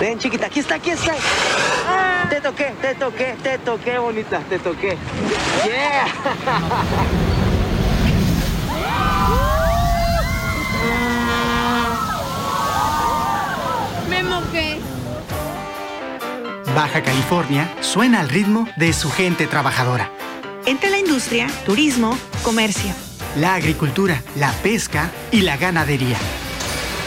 Ven, chiquita, aquí está, aquí está. Te toqué, bonita, te toqué. Yeah. Me mojé. Baja California suena al ritmo de su gente trabajadora. Entre la industria, turismo, comercio, La agricultura, la pesca y la ganadería.